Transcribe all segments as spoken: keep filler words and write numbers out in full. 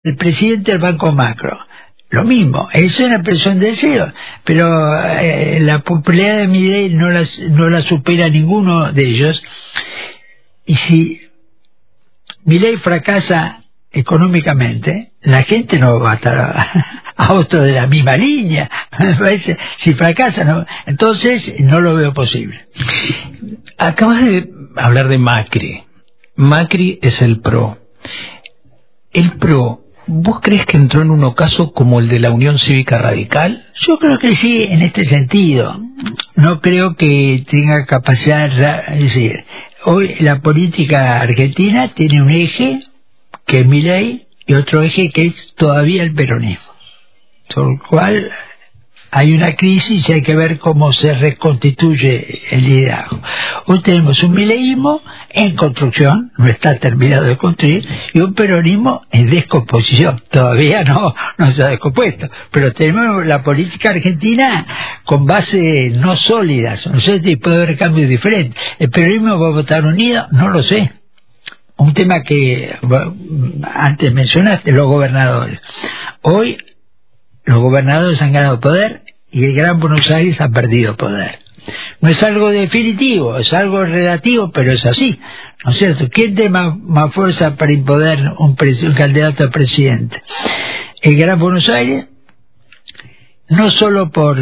el presidente del Banco Macro. Lo mismo, es una expresión de deseo, pero eh, la popularidad de Milei no la, no la supera ninguno de ellos. Y si Milei fracasa económicamente, la gente no va a estar a, a otro de la misma línea. Si fracasa, no, entonces no lo veo posible. Acabas de hablar de Macri. Macri es el PRO. El PRO, ¿vos crees que entró en un ocaso como el de la Unión Cívica Radical? Yo creo que sí, en este sentido. No creo que tenga capacidad, es decir, hoy la política argentina tiene un eje que es Milei y otro eje que es todavía el peronismo. Por lo cual hay una crisis y hay que ver cómo se reconstituye el liderazgo. Hoy tenemos un mileísmo en construcción, no está terminado de construir, y un peronismo en descomposición. Todavía no, no se ha descompuesto, pero tenemos la política argentina con bases no sólidas, no sé si puede haber cambios diferentes. ¿El peronismo va a votar unido? No lo sé. Un tema que antes mencionaste, los gobernadores. Hoy los gobernadores han ganado poder y el Gran Buenos Aires ha perdido poder. No es algo definitivo, es algo relativo, pero es así, ¿no es cierto? ¿Quién tiene más, más fuerza para imponer un, un candidato a presidente? El Gran Buenos Aires, no solo por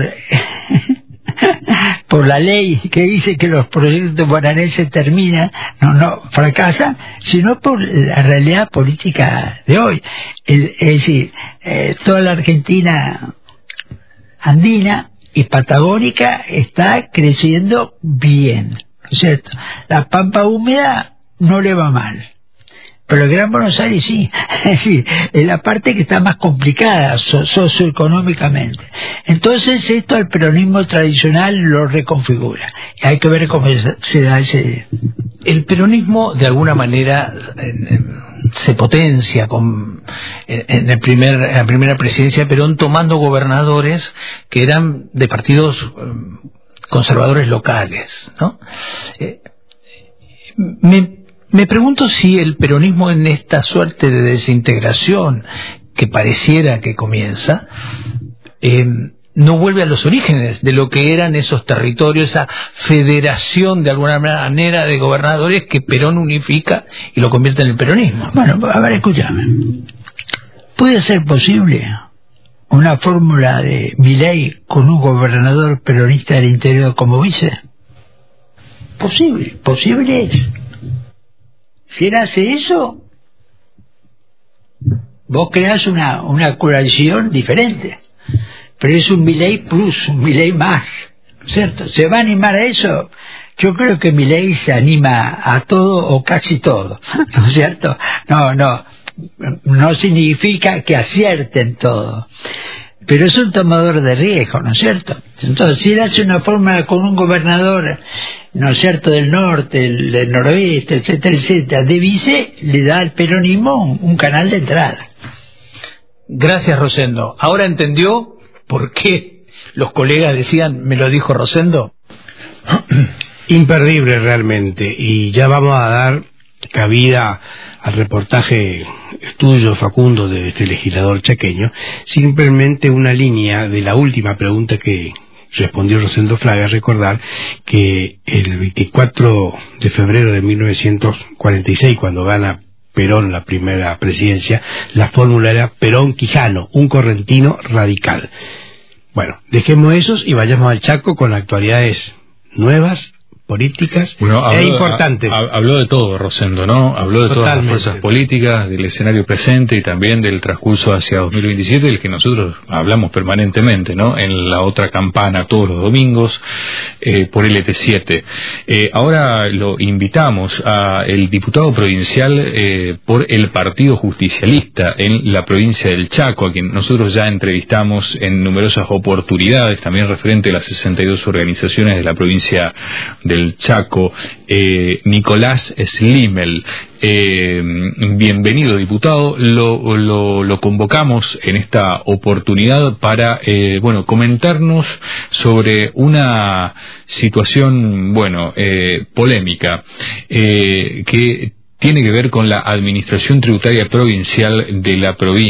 por la ley que dice que los proyectos bonaerenses terminan, no, no, fracasan, sino por la realidad política de hoy. El, es decir, eh, toda la Argentina andina y patagónica está creciendo bien, ¿no es cierto? La pampa húmeda no le va mal, pero el Gran Buenos Aires sí, es decir, es la parte que está más complicada so, socioeconómicamente. Entonces esto al peronismo tradicional lo reconfigura. Y hay que ver cómo se da ese... El peronismo de alguna manera se potencia con, en, el primer, en la primera presidencia de Perón, tomando gobernadores que eran de partidos conservadores locales, ¿no? Eh, me Me pregunto si el peronismo, en esta suerte de desintegración que pareciera que comienza, eh, no vuelve a los orígenes de lo que eran esos territorios, esa federación de alguna manera de gobernadores que Perón unifica y lo convierte en el peronismo. Bueno, a ver, escúchame. ¿Puede ser posible una fórmula de Milei con un gobernador peronista del interior como vice? Posible, posible es. Si él hace eso, vos creás una, una coalición diferente, pero es un Milei plus, un Milei más, ¿cierto? ¿Se va a animar a eso? Yo creo que Milei se anima a todo o casi todo, ¿no es cierto? No, no, no significa que acierten todo, pero es un tomador de riesgo, ¿no es cierto? Entonces, si él hace una fórmula con un gobernador, ¿no es cierto?, del norte, el, del noroeste, etcétera, etcétera, de vice, le da al peronismo un, un canal de entrada. Gracias, Rosendo. ¿Ahora entendió por qué los colegas decían, me lo dijo Rosendo? Imperdible realmente, y ya vamos a dar cabida al reportaje tuyo, Facundo, de este legislador chaqueño. Simplemente una línea de la última pregunta que respondió Rosendo Fraga, recordar que el veinticuatro de febrero de mil novecientos cuarenta y seis, cuando gana Perón la primera presidencia, la fórmula era Perón-Quijano, un correntino radical. Bueno, dejemos esos y vayamos al Chaco con actualidades nuevas, políticas bueno, habló, e importantes. A, a, habló de todo, Rosendo, ¿no? Habló de Totalmente. Todas las fuerzas políticas, del escenario presente y también del transcurso hacia dos mil veintisiete, del que nosotros hablamos permanentemente, ¿no? En la otra campana todos los domingos eh, por L T siete. Eh, ahora lo invitamos a el diputado provincial eh, por el Partido Justicialista en la provincia del Chaco, a quien nosotros ya entrevistamos en numerosas oportunidades, también referente a las sesenta y dos organizaciones de la provincia de el Chaco, eh, Nicolás Slimel. Eh, bienvenido, diputado. Lo, lo, lo convocamos en esta oportunidad para, eh, bueno, comentarnos sobre una situación, bueno, eh, polémica, eh, que tiene que ver con la administración tributaria provincial de la provincia.